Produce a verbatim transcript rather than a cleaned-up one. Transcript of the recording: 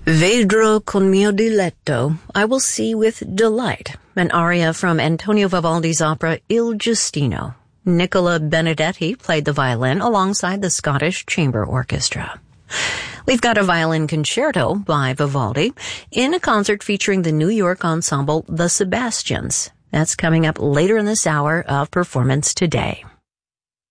Vedrò con mio diletto, I will see with delight, an aria from Antonio Vivaldi's opera Il Giustino. Nicola Benedetti played the violin alongside the Scottish Chamber Orchestra. We've got a violin concerto by Vivaldi in a concert featuring the New York ensemble The Sebastians. That's coming up later in this hour of Performance Today.